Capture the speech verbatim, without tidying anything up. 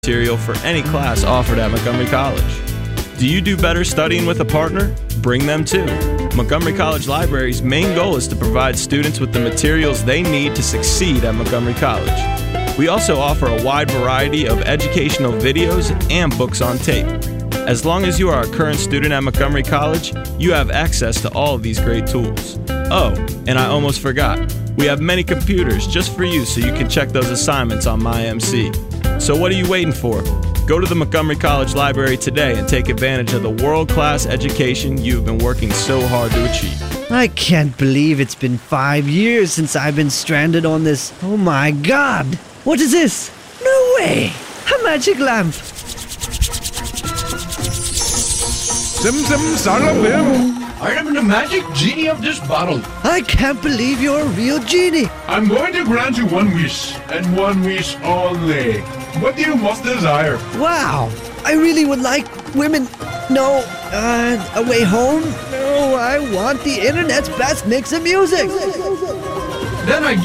material for any class offered at Montgomery College. Do you do better studying with a partner? Bring them too. Montgomery College Library's main goal is to provide students with the materials they need to succeed at Montgomery College. We also offer a wide variety of educational videos and books on tape. As long as you are a current student at Montgomery College, you have access to all of these great tools. Oh, and I almost forgot. We have many computers just for you so you can check those assignments on MyMC. So what are you waiting for? Go to the Montgomery College Library today and take advantage of the world-class education you've been working so hard to achieve. I can't believe it's been five years since I've been stranded on this. Oh my god! What is this? No way! A magic lamp! Sim Sim Salabim! I am the magic genie of this bottle. I can't believe you're a real genie! I'm going to grant you one wish, and one wish only. What do you most desire? Wow! I really would like women... No, uh, a way home? No, I want the internet's best mix of music! Then I